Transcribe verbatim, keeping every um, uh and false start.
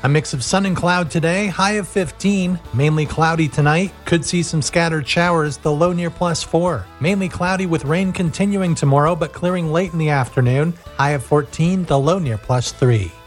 A mix of sun and cloud today, high of fifteen. Mainly cloudy tonight. Could see some scattered showers, the low near plus four. Mainly cloudy with rain continuing tomorrow, but clearing late in the afternoon. High of fourteen, the low near plus three.